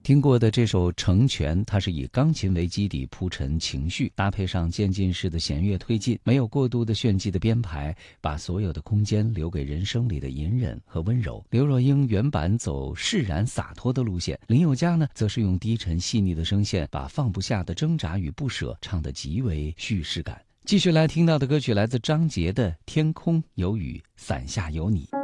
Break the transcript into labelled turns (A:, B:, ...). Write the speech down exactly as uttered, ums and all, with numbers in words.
A: 听过的这首《成全》，它是以钢琴为基底铺陈情绪，搭配上渐进式的弦乐推进，没有过度的炫技的编排，把所有的空间留给人声里的隐忍和温柔。刘若英原版走释然洒脱的路线，林宥嘉呢，则是用低沉细腻的声线，把放不下的挣扎与不舍唱得极为叙事感。继续来听到的歌曲来自张杰的《天空有雨，伞下有你》。